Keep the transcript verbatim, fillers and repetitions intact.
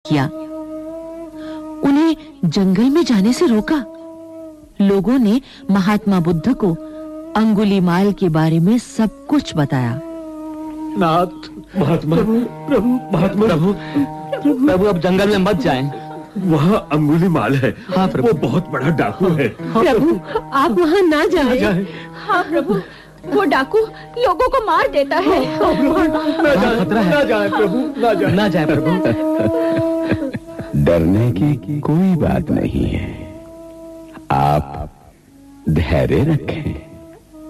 किया। उन्हें जंगल में जाने से रोका। लोगों ने महात्मा बुद्ध को अंगुलीमाल के बारे में सब कुछ बताया। नाथ, महात्मा, प्रभु, महात्मा, प्रभु, प्रभु अब जंगल में मत जाएं। वहाँ अंगुलीमाल है। हाँ प्रभु, वो बहुत बड़ा डाकू है। हाँ, प्रभु, आप वहाँ ना जाएं। जाए। हाँ प्रभु, वो डाकू लोगों को मार देता है। ना जाए, खतरा है। ना जाए प्रभु, ना जाए, ना जाए प्रभु। डरने की कोई बात नहीं है। आप धैर्य रखें।